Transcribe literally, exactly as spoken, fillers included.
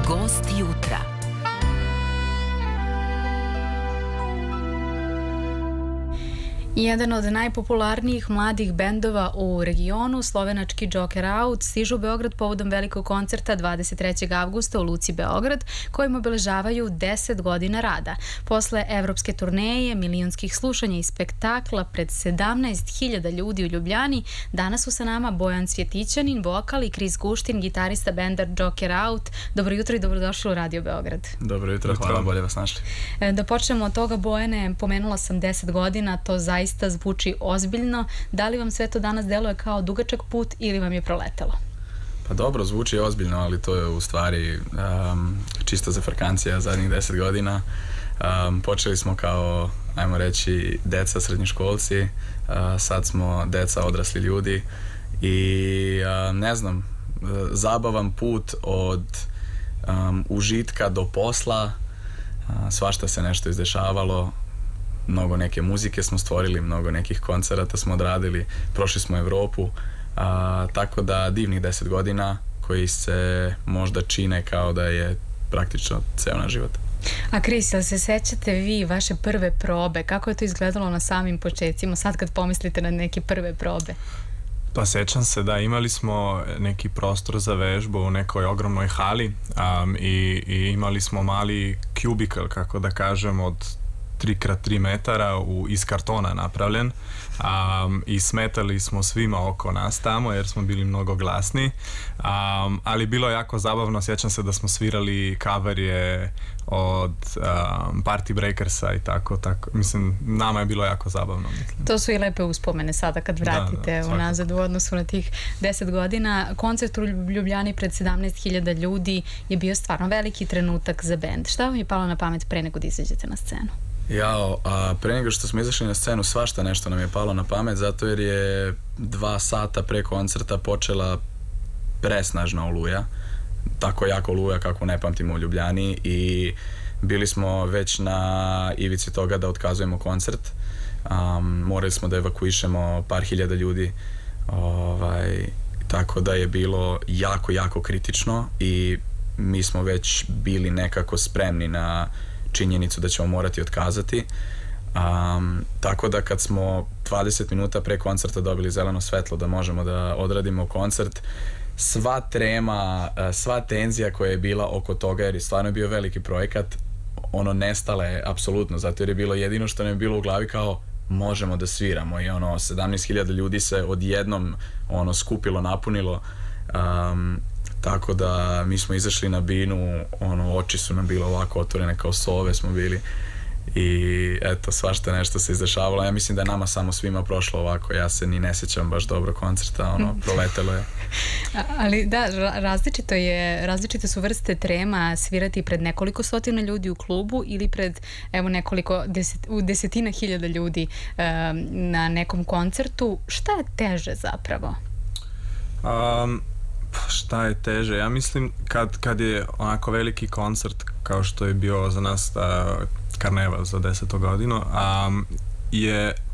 Gost jutra. Jedan od najpopularnijih mladih bendova u regionu, slovenački Joker Out, stižu u Beograd povodom velikog koncerta dvadeset trećeg avgusta u Luci Beograd, kojim obeležavaju deset godina rada. Posle evropske turneje, milionskih slušanja i spektakla pred sedamnaest hiljada ljudi u Ljubljani, danas su sa nama Bojan Cvjetićanin, vokal, i Kris Guštin, gitarista benda Joker Out. Dobro jutro i dobrodošli u Radio Beograd. Dobro jutro, hvala, bolje vas našli. Da počnemo od toga, Bojane, pomenula sam deset godina, to zaista zvuči ozbiljno. Da li vam sve to danas deluje kao dugačak put ili vam je proletelo? Pa dobro, zvuči ozbiljno, ali to je u stvari um, čisto zafrkancija zadnjih deset godina. Um, počeli smo kao, ajmo reći, deca srednjoškolci, uh, sad smo deca odrasli ljudi i uh, ne znam, uh, zabavan put od um, užitka do posla, uh, svašta se nešto izdešavalo. Mnogo neke muzike smo stvorili, mnogo nekih koncerata smo odradili, prošli smo Evropu, a, tako da divnih deset godina koji se možda čine kao da je praktično ceo naš život. A Kris, jel se sećate vi vaše prve probe? Kako je to izgledalo na samim početcima, sad kad pomislite na neke prve probe? Pa sećam se da imali smo neki prostor za vežbu u nekoj ogromnoj hali um, i, i imali smo mali cubicle, kako da kažem, od tri krat tri metara u, iz kartona napravljen um, i smetali smo svima oko nas tamo jer smo bili mnogo glasni, um, ali bilo je jako zabavno. Sjećam se da smo svirali coverje od um, Party Breakersa i tako, tako. Mislim, nama je bilo jako zabavno. Mislim. To su i lepe uspomene sada kad vratite da, da, unazad u odnosu na tih deset godina. Koncert u Ljubljani pred sedamnaest hiljada ljudi je bio stvarno veliki trenutak za bend. Šta vam je palo na pamet pre nego da izađete na scenu? Jao, a pre nego što smo izašli na scenu, svašta nešto nam je palo na pamet, zato jer je dva sata pre koncerta počela presnažna oluja, tako jako oluja kako ne pamtimo u Ljubljani, i bili smo već na ivici toga da otkazujemo koncert. Um, morali smo da evakuišemo par hiljada ljudi, ovaj, tako da je bilo jako, jako kritično i mi smo već bili nekako spremni na činjenicu da ćemo morati otkazati. Um, tako da kad smo dvadeset minuta pre koncerta dobili zeleno svetlo da možemo da odradimo koncert, sva trema, sva tenzija koja je bila oko toga, jer je stvarno bio veliki projekat, ono nestale apsolutno, zato jer je bilo jedino što nam je bilo u glavi kao možemo da sviramo, i ono sedamnaest hiljada ljudi se odjednom ono skupilo, napunilo. Um, Tako da mi smo izašli na binu, ono, oči su nam bile ovako otvorene kao sove smo bili, i eto, svašta nešto se izdešavalo. Ja mislim da je nama samo svima prošlo ovako, ja se ni ne sjećam baš dobro koncerta, ono, proletelo je. Ali da, različito je, različite su vrste trema svirati pred nekoliko stotina ljudi u klubu ili pred, evo, nekoliko deset, u desetina hiljada ljudi um, na nekom koncertu. Šta je teže zapravo? Um, Šta je teže? Ja mislim kad, kad je onako veliki koncert kao što je bio za nas uh, Karneval za desetu godinu, um, je